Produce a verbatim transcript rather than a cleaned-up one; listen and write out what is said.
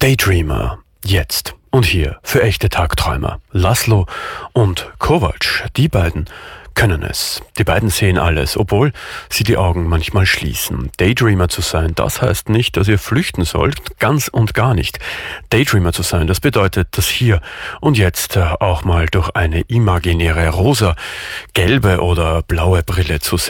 Daydreamer, jetzt und hier für echte Tagträumer. Laszlo und Kovac, die beiden können es. Die beiden sehen alles, obwohl sie die Augen manchmal schließen. Daydreamer zu sein, das heißt nicht, dass ihr flüchten sollt, ganz und gar nicht. Daydreamer zu sein, das bedeutet, das Hier und Jetzt auch mal durch eine imaginäre rosa, gelbe oder blaue Brille zu sehen.